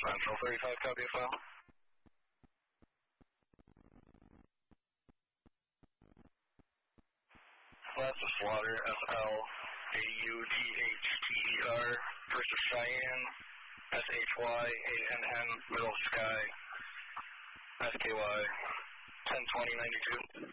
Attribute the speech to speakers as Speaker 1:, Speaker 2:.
Speaker 1: Central 35, copy as well. Last of Slaughter, SLAUDHTER, first of Cheyenne, SHYANN, middle of Sky, SKY, 102092.